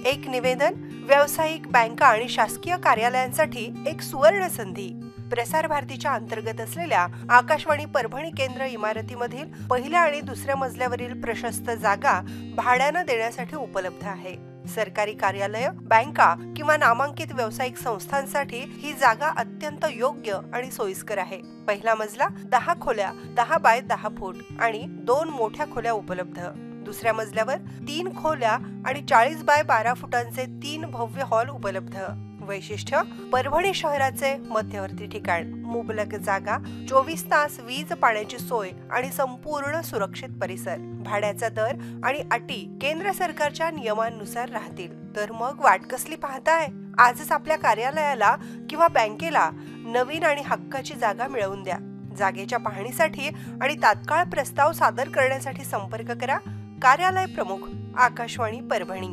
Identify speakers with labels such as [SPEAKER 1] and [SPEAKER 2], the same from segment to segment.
[SPEAKER 1] एक निवेदन, व्यावसायिक बँका आणि शासकीय कार्यालयांसाठी एक सुवर्ण संधी. प्रसार भारतीच्या अंतर्गत असलेल्या आकाशवाणी परभणी केंद्र इमारतीमधील पहिल्या आणि दुसऱ्या मजल्यावरील प्रशस्त जागा भाड्यानं देण्यासाठी उपलब्ध आहे. सरकारी कार्यालय, बँका किंवा नामांकित व्यावसायिक संस्थांसाठी ही जागा अत्यंत योग्य आणि सोयीस्कर आहे. पहिला मजला 10 खोल्या 10 बाय 10 फूट आणि 2 मोठ्या खोल्या उपलब्ध. दुसऱ्या मजल्यावर 3 खोल्या आणि 40 बाय 12 फुटांचे 3 भव्य हॉल उपलब्ध. वैशिष्ट्य, परभणी शहराचे मध्यवर्ती ठिकाण, मुबलक जागा, 24 तास वीज पाण्याची सोय आणि संपूर्ण सुरक्षित परिसर. भाड्याचा दर आणि अटी केंद्र सरकारच्या नियमांनुसार राहतील. तर मग वाट कसली पाहताय? आजच आपल्या कार्यालयाला किंवा बँकेला नवीन आणि हक्काची जागा मिळवून द्या. जागेच्या पाहणीसाठी आणि तात्काळ प्रस्ताव सादर करण्यासाठी संपर्क करा. कार्यालय प्रमुख, आकाशवाणी परभणी.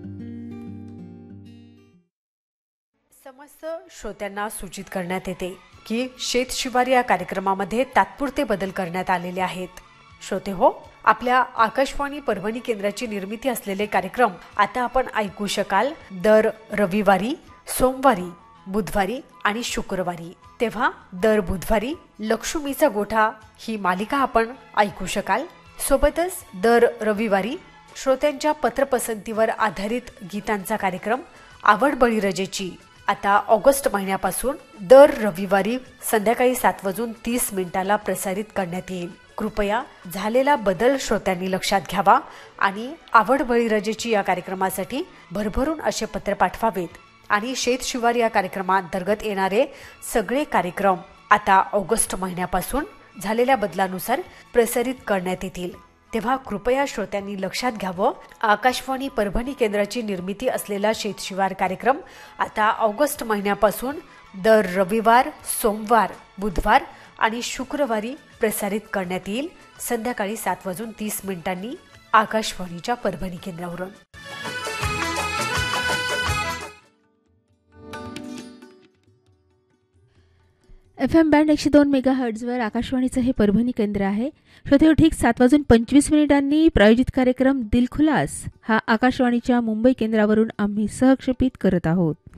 [SPEAKER 2] समस्त श्रोत्यांना सूचित करण्यात येते की शेत शिवार या कार्यक्रमामध्ये तात्पुरते बदल करण्यात आलेले आहेत. श्रोते हो, आपल्या आकाशवाणी परभणी केंद्राची निर्मिती असलेले कार्यक्रम आता आपण ऐकू शकाल दर रविवारी, सोमवारी, बुधवारी आणि शुक्रवारी. तेव्हा दर बुधवारी लक्ष्मीचा गोठा ही मालिका आपण ऐकू शकाल. सोबतच दर रविवारी श्रोत्यांच्या पत्रपसंतीवर आधारित गीतांचा कार्यक्रम आवड बळीराजाची आता ऑगस्ट महिन्यापासून दर रविवारी संध्याकाळी 7:30 प्रसारित करण्यात येईल. कृपया झालेला बदल श्रोत्यांनी लक्षात घ्यावा आणि आवड बळीराजाची या कार्यक्रमासाठी भरभरून असे पत्र पाठवावेत. आणि शेत शिवार या कार्यक्रमाअंतर्गत येणारे सगळे कार्यक्रम आता ऑगस्ट महिन्यापासून झालेल्या बदलानुसार प्रसारित करण्यात येतील. तेव्हा कृपया श्रोत्यांनी लक्षात घ्यावं, आकाशवाणी परभणी केंद्राची निर्मिती असलेला शेतशिवार कार्यक्रम आता ऑगस्ट महिन्यापासून दर रविवार, सोमवार, बुधवार आणि शुक्रवारी प्रसारित करण्यात येईल संध्याकाळी 7:30 आकाशवाणीच्या परभणी केंद्रावरून.
[SPEAKER 3] FM बँड 102 मेगाहर्ट्झवर आकाशवाणीचं हे परभणी केंद्र आहे. श्रोते, ठीक 7:25 प्रायोजित कार्यक्रम दिलखुलास हा आकाशवाणीच्या मुंबई केंद्रावरून आम्ही सहक्षेपित करत आहोत.